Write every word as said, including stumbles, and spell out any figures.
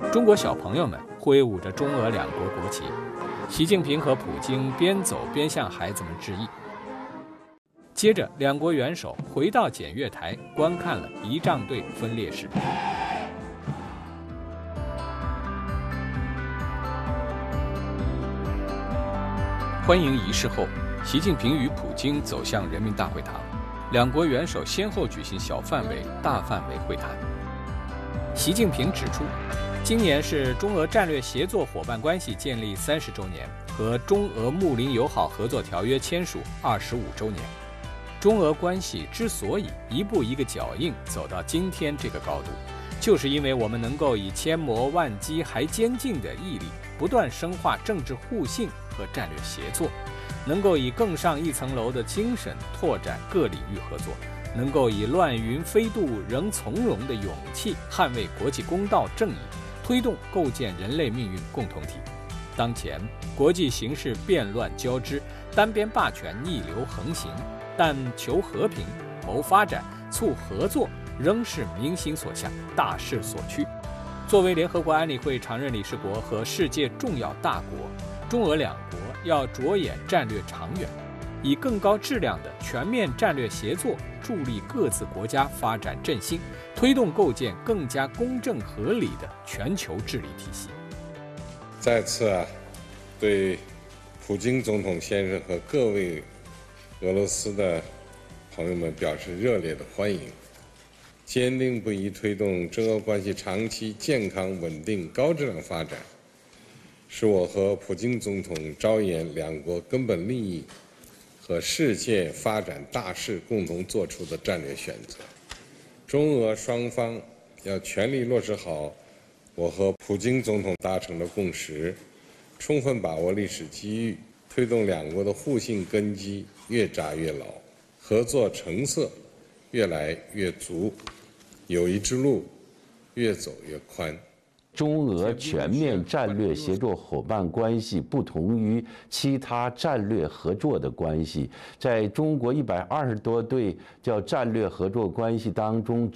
中国小朋友们挥舞着中俄两国国旗，习近平和普京边走边向孩子们致意。接着，两国元首回到检阅台，观看了仪仗队分列式。欢迎仪式后，习近平与普京走向人民大会堂，两国元首先后举行小范围、大范围会谈。习近平指出，今年是中俄战略协作伙伴关系建立三十周年和中俄睦邻友好合作条约签署二十五周年。中俄关系之所以一步一个脚印走到今天这个高度，就是因为我们能够以千磨万击还坚劲的毅力，不断深化政治互信和战略协作，能够以更上一层楼的精神拓展各领域合作，能够以乱云飞渡仍从容的勇气捍卫国际公道正义，推动构建人类命运共同体。当前国际形势变乱交织，单边霸权逆流横行，但求和平、谋发展、促合作仍是民心所向、大势所趋。作为联合国安理会常任理事国和世界重要大国，中俄两国要着眼战略长远，以更高质量的全面战略协作助力各自国家发展振兴，推动构建更加公正合理的全球治理体系。 再次啊，对普京总统先生和各位俄罗斯的朋友们表示热烈的欢迎，坚定不移推动中俄关系长期健康、稳定、高质量发展，是我和普京总统着眼两国根本利益和世界发展大势共同做出的战略选择。中俄双方要全力落实好我和普京总统达成的共识，充分把握历史机遇，推动两国的互信根基越扎越牢，合作成色越来越足，友谊之路越走越宽。 中俄全面战略协作伙伴关系不同于其他战略合作的关系，在中国一百二十多对叫战略合作关系当中，